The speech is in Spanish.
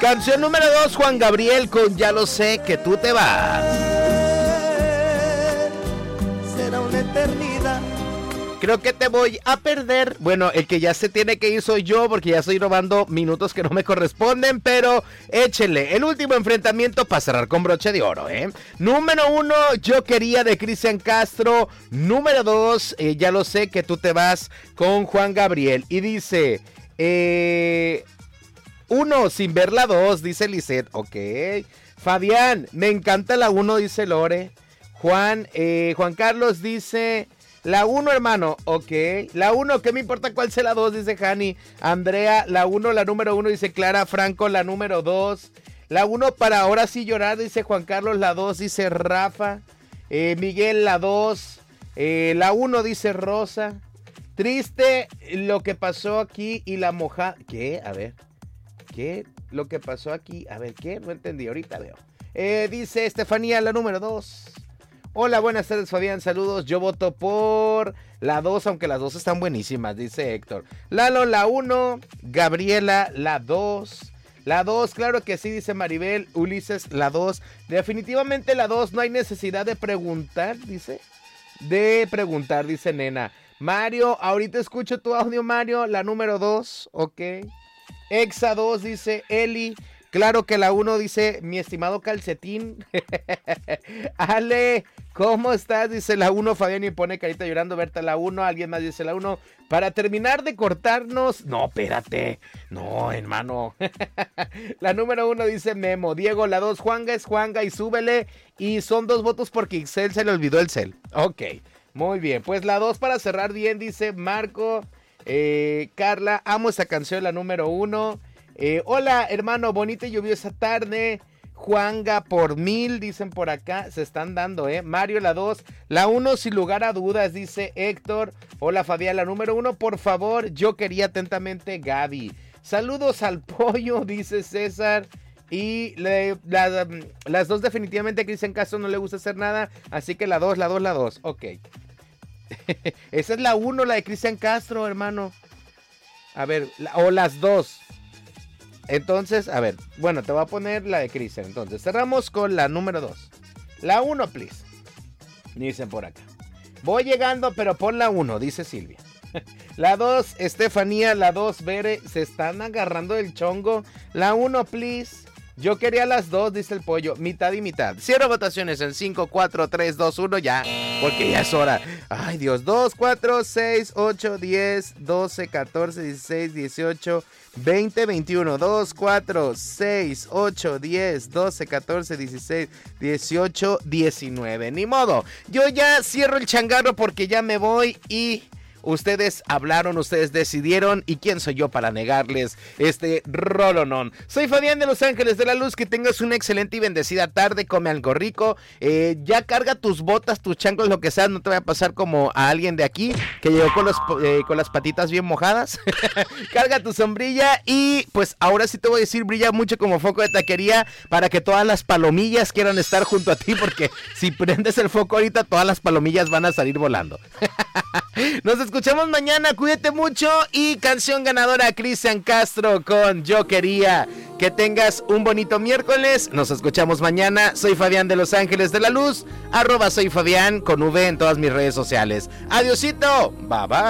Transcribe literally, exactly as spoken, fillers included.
Canción número dos, Juan Gabriel con Ya lo sé que tú te vas. Será una eternidad. Creo que te voy a perder. Bueno, el que ya se tiene que ir soy yo porque ya estoy robando minutos que no me corresponden, pero échenle. El último enfrentamiento para cerrar con broche de oro, ¿eh? Número uno, Yo quería de Cristian Castro. Número dos, eh, Ya lo sé que tú te vas con Juan Gabriel. Y dice, eh... uno, sin ver la dos, dice Lisette. Ok. Fabián, me encanta la uno, dice Lore. Juan, eh, Juan Carlos dice... La uno, hermano, ok. La uno, ¿qué me importa cuál sea la dos? Dice Jani. Andrea, la uno, la número uno, dice Clara. Franco, la número dos. La uno para ahora sí llorar, dice Juan Carlos. La dos, dice Rafa. Eh, Miguel, la dos. Eh, la uno, dice Rosa. Triste lo que pasó aquí y la moja... ¿Qué? A ver. ¿Qué? Lo que pasó aquí. A ver, ¿qué? No entendí, ahorita veo. Eh, dice Estefanía, la número dos. Hola, buenas tardes, Fabián, saludos. Yo voto por la dos, aunque las dos están buenísimas, dice Héctor. Lalo, la uno. Gabriela, la dos. La dos, claro que sí, dice Maribel. Ulises, la dos. Definitivamente la dos, no hay necesidad de preguntar, dice. De preguntar, dice Nena. Mario, ahorita escucho tu audio, Mario. La número dos, ok. Exa dos, dice Eli. Claro que la uno, dice mi estimado Calcetín. Ale, ¿cómo estás? Dice la uno, Fabián, y pone carita llorando. Berta, la uno, alguien más dice la uno. Para terminar de cortarnos. No, espérate. No, hermano. La número uno dice Memo. Diego, la dos, Juanga es Juanga y súbele. Y son dos votos porque Ixel se le olvidó el cel. Ok, muy bien. Pues la dos para cerrar bien, dice Marco. Eh, Carla, amo esta canción, la número uno. Eh, hola, hermano, bonita y lluviosa tarde. Juanga por mil, dicen por acá. Se están dando, ¿eh? Mario, la dos. La uno, sin lugar a dudas, dice Héctor. Hola, Fabián, la número uno, por favor. Yo quería atentamente, Gaby. Saludos al pollo, dice César. Y le, la, las dos definitivamente que dicen caso no le gusta hacer nada. Así que la dos, la dos, la dos. Ok. Esa es la uno, la de Cristian Castro, hermano. A ver, la, o las dos. Entonces, a ver, bueno, te voy a poner la de Cristian. Entonces, cerramos con la número dos. La uno, please. Dicen por acá. Voy llegando, pero pon la uno, dice Silvia. La dos, Estefanía. La dos, Bere. Se están agarrando el chongo. La uno, please. Yo quería las dos, dice el pollo. Mitad y mitad. Cierro votaciones en cinco, cuatro, tres, dos, uno, ya. Porque ya es hora. Ay, Dios. dos, cuatro, seis, ocho, diez, doce, catorce, dieciséis, dieciocho, veinte, veintiuno. dos, cuatro, seis, ocho, diez, doce, catorce, dieciséis, dieciocho, diecinueve. Ni modo. Yo ya cierro el changarro porque ya me voy y... Ustedes hablaron, ustedes decidieron, y quién soy yo para negarles este rolonón. Soy Fabián de Los Ángeles de la Luz, que tengas una excelente y bendecida tarde, come algo rico, eh, ya carga tus botas, tus chanclos, lo que sea, no te vaya a pasar como a alguien de aquí, que llegó con, los, eh, con las patitas bien mojadas. Carga tu sombrilla y pues ahora sí te voy a decir, brilla mucho como foco de taquería para que todas las palomillas quieran estar junto a ti, porque si prendes el foco ahorita, todas las palomillas van a salir volando. Nos escuchamos mañana, cuídate mucho y canción ganadora Cristian Castro con Yo Quería. Que tengas un bonito miércoles, nos escuchamos mañana. Soy Fabián de Los Ángeles de la Luz, arroba soy Fabián con V en todas mis redes sociales. Adiosito, bye bye.